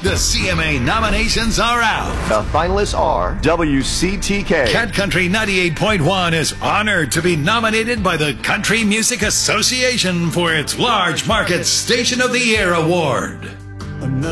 The CMA nominations are out. The finalists are WCTK. Cat Country 98.1 is honored to be nominated by the Country Music Association for its Large Market Station of the Year Award.